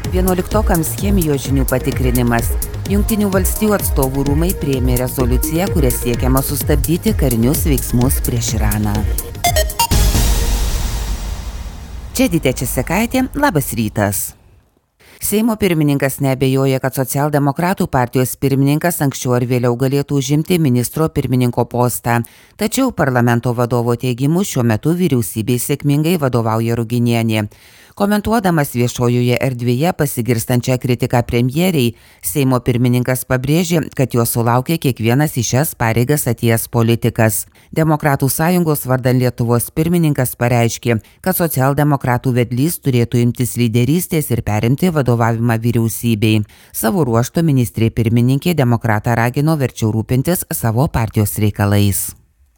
Vienuoliktokams chemijos žinių patikrinimas. Jungtinių valstijų atstovų rūmai priėmė rezoliuciją, kuria siekiama sustabdyti karinius veiksmus prieš Iraną. Čia Dytė Česekaitė, labas rytas. Seimo pirmininkas neabejoja, kad socialdemokratų partijos pirmininkas anksčiau ar vėliau galėtų užimti ministro pirmininko postą. Tačiau parlamento vadovo teigimu šiuo metu vyriausybei sėkmingai vadovauja Ruginienė. Komentuodamas viešojoje erdvėje pasigirstančią kritiką premjeriai, Seimo pirmininkas pabrėžė, kad jo sulaukia kiekvienas į šias pareigas atėjęs politikas. Demokratų sąjungos vardan Lietuvos pirmininkas pareiškė, kad socialdemokratų vedlys turėtų imtis lyderystės ir perimti vadovavimą vyriausybei. Savo ruožtu ministrė pirmininkė demokratą ragino verčiau rūpintis savo partijos reikalais.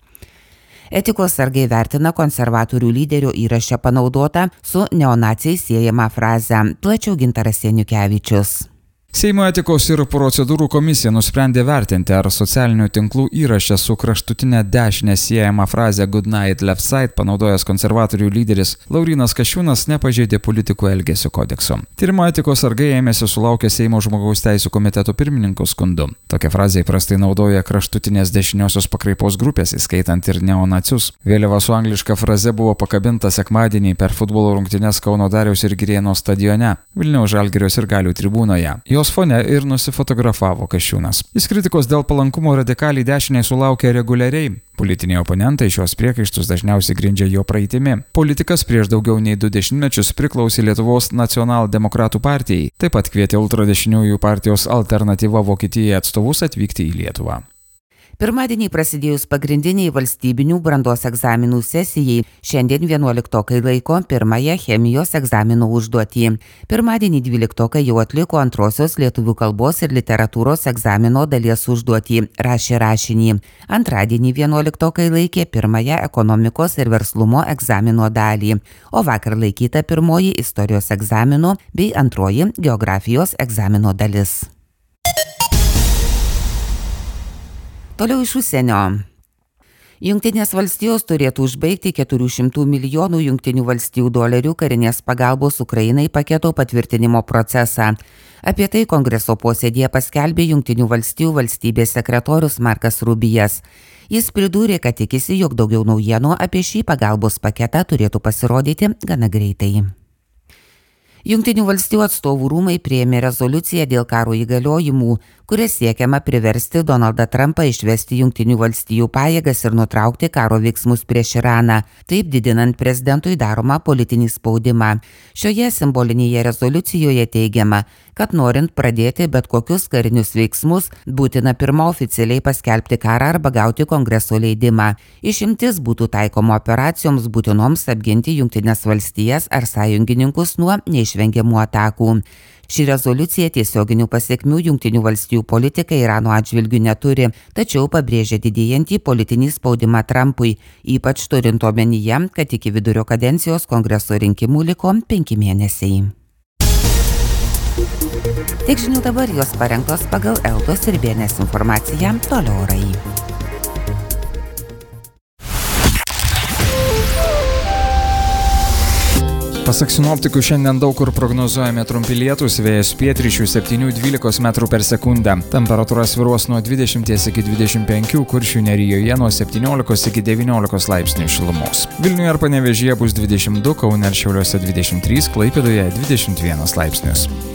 Etikos sargai vertina konservatorių lyderio įraše panaudotą su neonaciais siejamą frazę. Plačiau Gintaras Janukevičius. Seimo etikos ir procedūrų komisija nusprendė vertinti, ar socialinių tinklų įraše su kraštutinė dešinė siejama frazė "Good night left side" panaudojęs konservatorių lyderis Laurynas Kasčiūnas nepažeidė politikų elgesio kodekso. Tyrimo etikos sargai ėmėsi sulaukė Seimo žmogaus teisių komiteto pirmininko skundu. Tokią frazę įprastai naudoja kraštutinės dešiniosios pakraipos grupės, įskaitant ir neonacius. Vėliava su angliška fraze buvo pakabinta sekmadienį per futbolo rungtynes Kauno Dariaus ir Girėno stadione, Vilniaus Žalgirio sirgalių tribūnoje. Jos fone ir nusifotografavo Kasčiūnas. Jis kritikos dėl palankumo radikaliai dešiniai sulaukia reguliariai. Politiniai oponentai šios priekaištus dažniausiai grindžia jo praeitimi. Politikas prieš daugiau nei 2 dešimtmečius priklausė Lietuvos nacionaldemokratų partijai. Taip pat kvietė ultradešiniųjų partijos Alternatyva Vokietijai atstovus atvykti į Lietuvą. Pirmadienį prasidėjus pagrindiniai valstybinių brandos egzaminų sesijai, šiandien 11-okai laiko pirmąją chemijos egzaminų užduotį. Pirmadienį 12-okai jau atliko antrosios lietuvių kalbos ir literatūros egzamino dalies užduotį, rašė rašinį. Antradienį 11-okai laikė pirmąją ekonomikos ir verslumo egzamino dalį, o vakar laikyta pirmoji istorijos egzamino bei antroji geografijos egzamino dalis. Toliau iš užsienio. Jungtinės valstijos turėtų užbaigti 400 milijonų Jungtinių valstijų dolerių karinės pagalbos Ukrainai paketo patvirtinimo procesą. Apie tai Kongreso posėdėje paskelbė Jungtinių valstijų valstybės sekretorius Markas Rubijas. Jis pridūrė, kad tikisi, jog daugiau naujienų apie šį pagalbos paketą turėtų pasirodyti gana greitai. Jungtinių valstijų atstovų rūmai priėmė rezoliuciją dėl karo įgaliojimų, kuria siekiama priversti Donaldą Trumpą išvesti Jungtinių valstijų pajėgas ir nutraukti karo veiksmus prieš Iraną, taip didinant prezidentui daromą politinį spaudimą. Šioje simbolinėje rezoliucijoje teigiama, kad norint pradėti bet kokius karinius veiksmus, būtina pirma oficialiai paskelbti karą arba gauti Kongreso leidimą. Išimtis būtų taikoma operacijoms būtinoms apginti Jungtinės valstijas ar sąjungininkus nuo neišvengiamų atakų. Ši rezoliucija tiesioginių pasiekmių Jungtinių valstijų politikai Irano atžvilgių neturi, tačiau pabrėžia didėjantį politinį spaudimą Trumpui, ypač turint omenyje, kad iki vidurio kadencijos Kongreso rinkimų liko 5 mėnesiai. Tiek žinių dabar, jos parengtos pagal Eltos ir BNS informaciją, toliau orai. Pasak sinoptikų, šiandien daug kur prognozuojami trumpi lietūs, vėjas pietryčių 7–12 metrų per sekundę. Temperatūra svyruos nuo 20 iki 25, Kuršių nerijoje nuo 17 iki 19 laipsnių šilumos. Vilniuje ar Panevėžyje bus 22, Kaune ir Šiauliuose 23, Klaipėdoje 21 laipsnius.